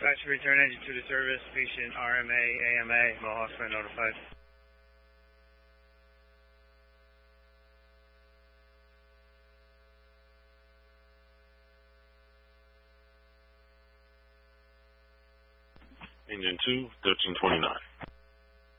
Dispatch, return engine to the service. Patient RMA, AMA, Mohawk Spring notified. Engine 2, 1329.